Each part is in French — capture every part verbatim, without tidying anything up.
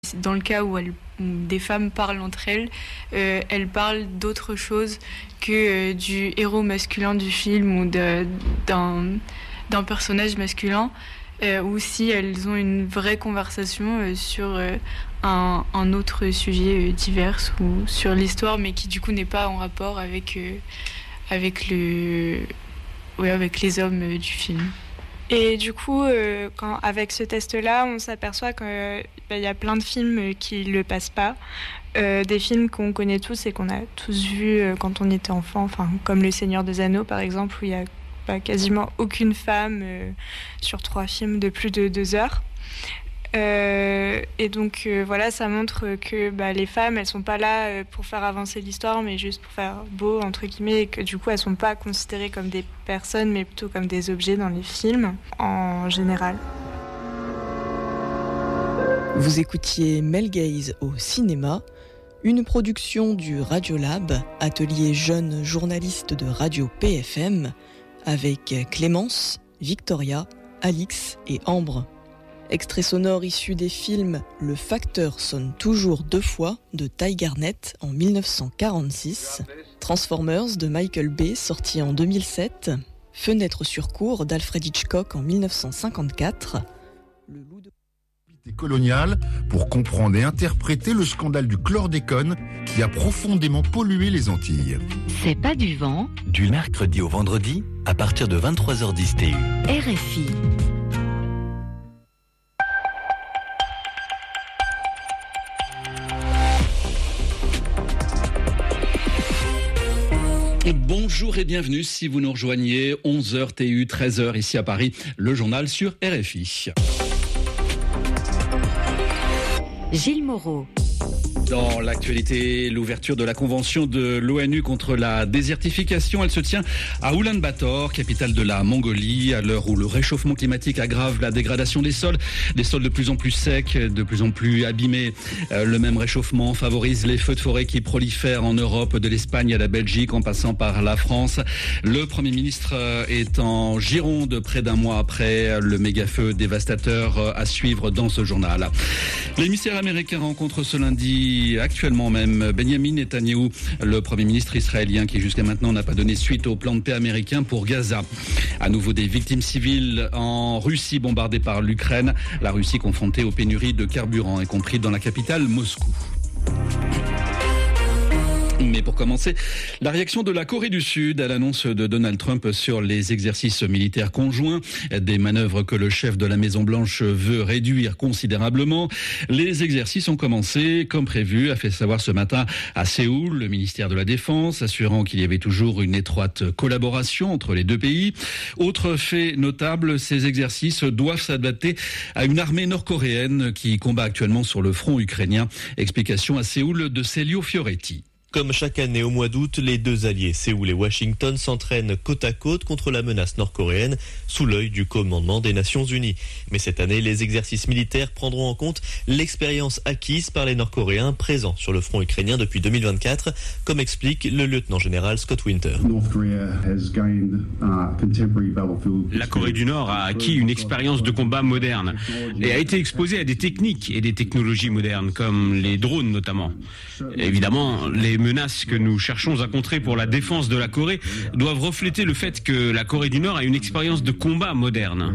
Dans le cas où, elles, où des femmes parlent entre elles, euh, elles parlent d'autre chose que euh, du héros masculin du film ou de, d'un, d'un personnage masculin, euh, ou si elles ont une vraie conversation euh, sur euh, un, un autre sujet euh, divers ou sur l'histoire, mais qui du coup n'est pas en rapport avec, euh, avec, le, ouais, avec les hommes euh, du film. Et du coup, euh, quand, avec ce test-là, on s'aperçoit qu'il bah, y a plein de films qui ne le passent pas. Euh, des films qu'on connaît tous et qu'on a tous vus euh, quand on était enfant, enfin, comme Le Seigneur des Anneaux, par exemple, où il n'y a bah, quasiment aucune femme euh, sur trois films de plus de deux heures. Euh, et donc euh, voilà, ça montre que bah, les femmes, elles sont pas là euh, pour faire avancer l'histoire, mais juste pour faire beau, entre guillemets, et que du coup, elles sont pas considérées comme des personnes, mais plutôt comme des objets dans les films, en général. Vous écoutiez Male Gaze au cinéma, une production du Radiolab, atelier jeunes journalistes de Radio P F M, avec Clémence, Victoria, Alix et Ambre. Extrait sonore issu des films Le facteur sonne toujours deux fois de Ty Garnett en dix-neuf cent quarante-six, Transformers de Michael Bay sorti en deux mille sept, Fenêtre sur cour d'Alfred Hitchcock en dix-neuf cent cinquante-quatre, Le loup de... coloniale pour comprendre et interpréter le scandale du chlordécone qui a profondément pollué les Antilles. C'est pas du vent. Du mercredi au vendredi à partir de vingt-trois heures dix T U. R F I. Bonjour et bienvenue si vous nous rejoignez, onze heures T U, treize heures ici à Paris, le journal sur R F I. Gilles Moreau. Dans l'actualité, l'ouverture de la convention de l'ONU contre la désertification, elle se tient à Oulan-Bator, capitale de la Mongolie, à l'heure où le réchauffement climatique aggrave la dégradation des sols, des sols de plus en plus secs, de plus en plus abîmés. Le même réchauffement favorise les feux de forêt qui prolifèrent en Europe, de l'Espagne à la Belgique, en passant par la France. Le Premier ministre est en Gironde près d'un mois après le méga-feu dévastateur à suivre dans ce journal. L'émissaire américain rencontre ce lundi actuellement même Benjamin Netanyahou, le Premier ministre israélien qui jusqu'à maintenant n'a pas donné suite au plan de paix américain pour Gaza. À nouveau des victimes civiles en Russie bombardées par l'Ukraine, la Russie confrontée aux pénuries de carburant, y compris dans la capitale Moscou. Mais pour commencer, la réaction de la Corée du Sud à l'annonce de Donald Trump sur les exercices militaires conjoints, des manœuvres que le chef de la Maison-Blanche veut réduire considérablement. Les exercices ont commencé comme prévu, a fait savoir ce matin à Séoul le ministère de la Défense, assurant qu'il y avait toujours une étroite collaboration entre les deux pays. Autre fait notable, ces exercices doivent s'adapter à une armée nord-coréenne qui combat actuellement sur le front ukrainien. Explication à Séoul de Celio Fioretti. Comme chaque année au mois d'août, les deux alliés, Séoul et Washington, s'entraînent côte à côte contre la menace nord-coréenne sous l'œil du commandement des Nations Unies. Mais cette année, les exercices militaires prendront en compte l'expérience acquise par les Nord-Coréens présents sur le front ukrainien depuis deux mille vingt-quatre, comme explique le lieutenant-général Scott Winter. La Corée du Nord a acquis une expérience de combat moderne et a été exposée à des techniques et des technologies modernes, comme les drones notamment. Évidemment, les menaces que nous cherchons à contrer pour la défense de la Corée doivent refléter le fait que la Corée du Nord a une expérience de combat moderne.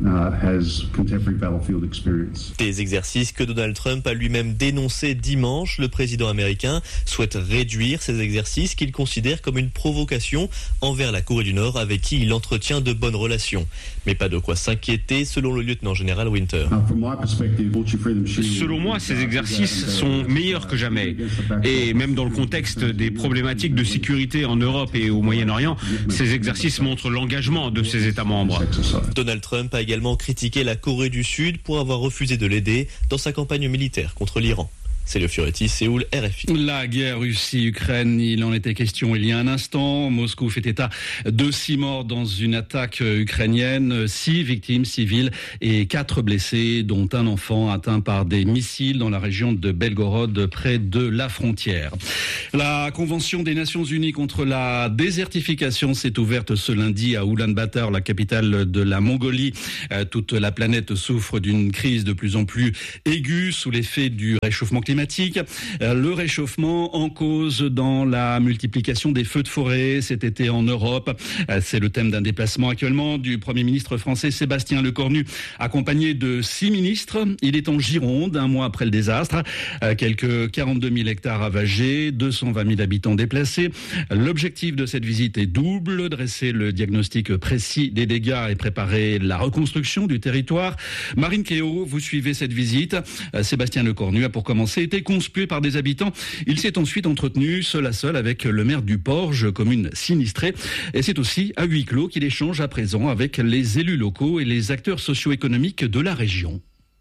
Des exercices que Donald Trump a lui-même dénoncés dimanche. Le président américain souhaite réduire ces exercices qu'il considère comme une provocation envers la Corée du Nord avec qui il entretient de bonnes relations. Mais pas de quoi s'inquiéter selon le lieutenant-général Winter. Selon moi, ces exercices sont meilleurs que jamais. Et même dans le contexte des problématiques de sécurité en Europe et au Moyen-Orient, ces exercices montrent l'engagement de ses États membres. Donald Trump a également critiqué la Corée du Sud pour avoir refusé de l'aider dans sa campagne militaire contre l'Iran. Célio Fioretti, Séoul, R F I. La guerre Russie-Ukraine, il en était question il y a un instant. Moscou fait état de six morts dans une attaque ukrainienne, six victimes civiles et quatre blessés, dont un enfant atteint par des missiles dans la région de Belgorod, près de la frontière. La Convention des Nations Unies contre la désertification s'est ouverte ce lundi à Oulan-Bator, la capitale de la Mongolie. Toute la planète souffre d'une crise de plus en plus aiguë sous l'effet du réchauffement climatique. Le réchauffement en cause dans la multiplication des feux de forêt cet été en Europe. C'est le thème d'un déplacement actuellement du Premier ministre français Sébastien Lecornu, accompagné de six ministres. Il est en Gironde, un mois après le désastre. Quelques quarante-deux mille hectares ravagés, deux cent vingt mille habitants déplacés. L'objectif de cette visite est double, dresser le diagnostic précis des dégâts et préparer la reconstruction du territoire. Marine Kéo, vous suivez cette visite. Sébastien Lecornu a pour commencer été conspué par des habitants. Il s'est ensuite entretenu seul à seul avec le maire du Porge, commune sinistrée. Et c'est aussi à huis clos qu'il échange à présent avec les élus locaux et les acteurs socio-économiques de la région.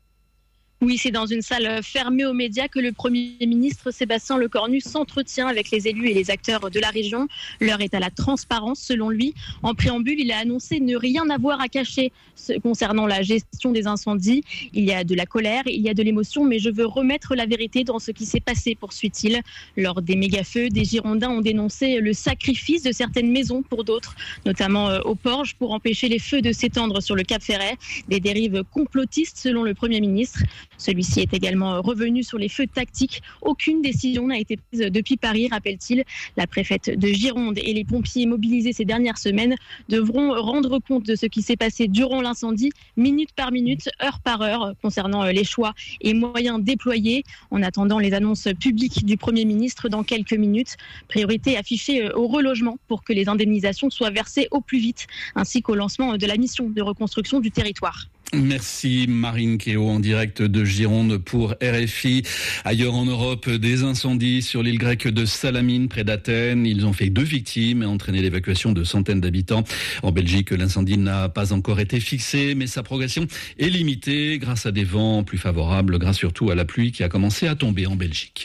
Oui, c'est dans une salle fermée aux médias que le Premier ministre Sébastien Lecornu s'entretient avec les élus et les acteurs de la région. L'heure est à la transparence, selon lui. En préambule, il a annoncé ne rien avoir à cacher concernant la gestion des incendies. Il y a de la colère, il y a de l'émotion, mais je veux remettre la vérité dans ce qui s'est passé, poursuit-il. Lors des méga-feux, des Girondins ont dénoncé le sacrifice de certaines maisons pour d'autres, notamment au Porge, pour empêcher les feux de s'étendre sur le Cap Ferret. Des dérives complotistes, selon le Premier ministre. Celui-ci est également revenu sur les feux tactiques. Aucune décision n'a été prise depuis Paris, rappelle-t-il. La préfète de Gironde et les pompiers mobilisés ces dernières semaines devront rendre compte de ce qui s'est passé durant l'incendie, minute par minute, heure par heure, concernant les choix et moyens déployés. En attendant les annonces publiques du Premier ministre dans quelques minutes, priorité affichée au relogement pour que les indemnisations soient versées au plus vite, ainsi qu'au lancement de la mission de reconstruction du territoire. Merci Marine Kéo en direct de Gironde pour R F I. Ailleurs en Europe, des incendies sur l'île grecque de Salamine près d'Athènes. Ils ont fait deux victimes et entraîné l'évacuation de centaines d'habitants. En Belgique, l'incendie n'a pas encore été fixé, mais sa progression est limitée grâce à des vents plus favorables, grâce surtout à la pluie qui a commencé à tomber en Belgique.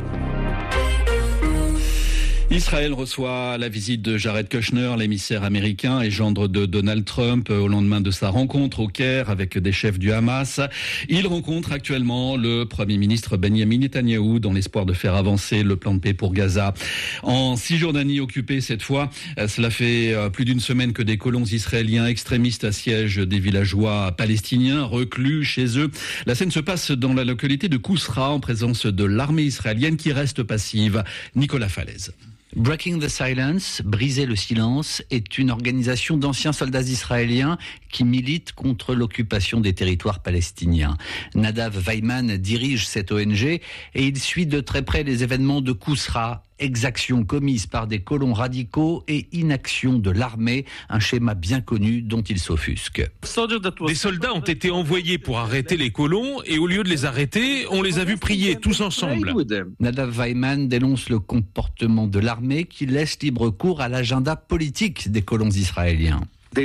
Israël reçoit la visite de Jared Kushner, l'émissaire américain et gendre de Donald Trump, au lendemain de sa rencontre au Caire avec des chefs du Hamas. Il rencontre actuellement le Premier ministre Benjamin Netanyahou dans l'espoir de faire avancer le plan de paix pour Gaza. En Cisjordanie occupée cette fois, cela fait plus d'une semaine que des colons israéliens extrémistes assiègent des villageois palestiniens reclus chez eux. La scène se passe dans la localité de Kousra en présence de l'armée israélienne qui reste passive. Nicolas Falaise. Breaking the Silence, briser le silence, est une organisation d'anciens soldats israéliens qui milite contre l'occupation des territoires palestiniens. Nadav Weiman dirige cette O N G et il suit de très près les événements de Kousra, exactions commises par des colons radicaux et inaction de l'armée, un schéma bien connu dont il s'offusque. Des soldats ont été envoyés pour arrêter les colons et au lieu de les arrêter, on les a vus prier tous ensemble. Nadav Weiman dénonce le comportement de l'armée qui laisse libre cours à l'agenda politique des colons israéliens.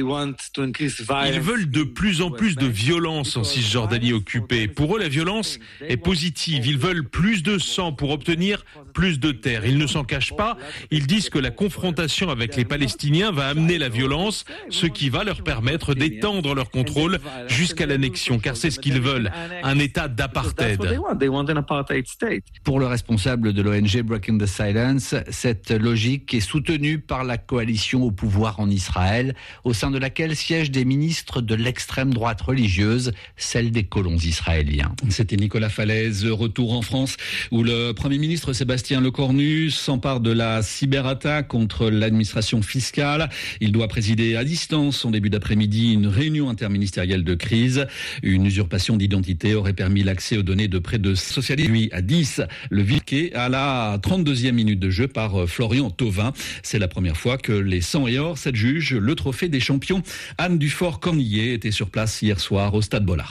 Ils veulent de plus en plus de violence en Cisjordanie occupée. Pour eux, la violence est positive. Ils veulent plus de sang pour obtenir plus de terre. Ils ne s'en cachent pas. Ils disent que la confrontation avec les Palestiniens va amener la violence, ce qui va leur permettre d'étendre leur contrôle jusqu'à l'annexion, car c'est ce qu'ils veulent, un État d'apartheid. Pour le responsable de l'O N G Breaking the Silence, cette logique est soutenue par la coalition au pouvoir en Israël, au sein de laquelle siègent des ministres de l'extrême droite religieuse, celle des colons israéliens. C'était Nicolas Falaise. Retour en France où le Premier ministre Sébastien Lecornu s'empare de la cyberattaque contre l'administration fiscale. Il doit présider à distance en début d'après-midi une réunion interministérielle de crise. Une usurpation d'identité aurait permis l'accès aux données de près de socialistes. Lui à dix, le Viquet à la trente-deuxième minute de jeu par Florian Thauvin. C'est la première fois que les cent et or, sept juges, le trophée des champions Anne Dufort-Cornillet était sur place hier soir au Stade Bollaert.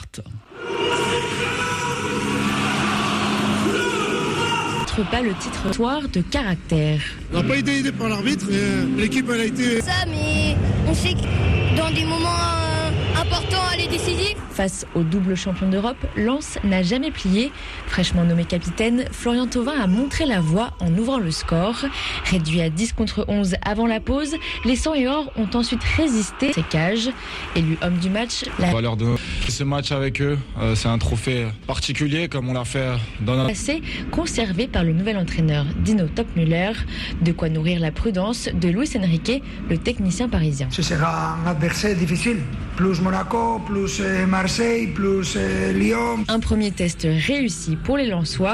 Pas le titre soir de caractère. On n'a pas été aidé par l'arbitre, mais l'équipe elle a été... Ça, mais on sait que dans des moments euh, importants, elle est décisive. Face au double champion d'Europe, Lens n'a jamais plié. Fraîchement nommé capitaine, Florian Thauvin a montré la voie en ouvrant le score. Réduit à dix contre onze avant la pause, les Sang et Or ont ensuite résisté ces cages. Élu homme du match, la valeur de ce match avec eux, euh, c'est un trophée particulier comme on l'a fait dans notre passé, conservé par le nouvel entraîneur Dino Toppmüller. De quoi nourrir la prudence de Luis Enrique, le technicien parisien. Ce sera un adversaire difficile, plus Monaco, plus Marseille, plus Lyon. Un premier test réussi pour les Lensois.